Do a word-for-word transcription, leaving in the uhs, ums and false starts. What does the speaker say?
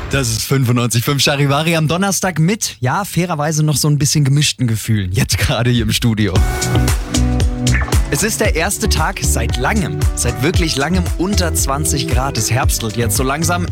Das ist fünfundneunzig Komma fünf Charivari am Donnerstag mit, ja, fairerweise noch so ein bisschen gemischten Gefühlen. Jetzt gerade hier im Studio. Es ist der erste Tag seit langem, seit wirklich langem unter zwanzig Grad. Es herbstelt jetzt so langsam.